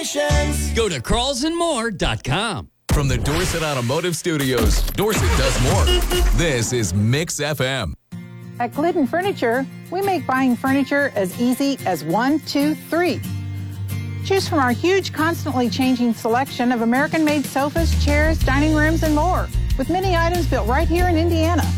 Creations. Go to crawlsandmore.com. From the Dorset Automotive Studios, Dorset does more. This is Mix FM. At Glidden Furniture, we make buying furniture as easy as 1, 2, 3. Choose from our huge, constantly changing selection of American-made sofas, chairs, dining rooms, and more, with many items built right here in Indiana.